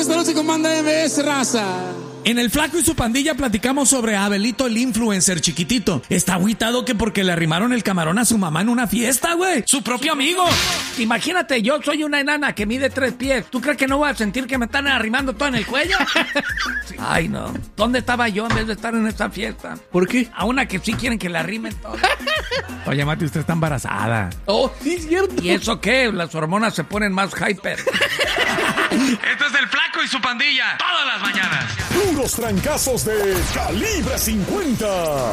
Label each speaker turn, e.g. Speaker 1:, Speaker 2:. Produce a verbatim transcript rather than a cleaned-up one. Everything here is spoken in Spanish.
Speaker 1: esta noche con Banda M S, raza.
Speaker 2: En El Flaco y su pandilla platicamos sobre Abelito el influencer chiquitito. Está agüitado que porque le arrimaron el camarón a su mamá en una fiesta, güey. Su propio amigo.
Speaker 3: Imagínate, yo soy una enana que mide tres pies. ¿Tú crees que no voy a sentir que me están arrimando todo en el cuello? Sí. Ay, no. ¿Dónde estaba yo en vez de estar en esta fiesta?
Speaker 1: ¿Por qué?
Speaker 3: A una que sí quieren que la arrimen todo.
Speaker 2: Oye, Mati, usted está embarazada.
Speaker 1: Oh, sí, es cierto.
Speaker 3: ¿Y eso qué? Las hormonas se ponen más hyper.
Speaker 2: Esto es El Flaco y su pandilla. Todas las mañanas.
Speaker 4: Puros trancazos de Calibre cincuenta.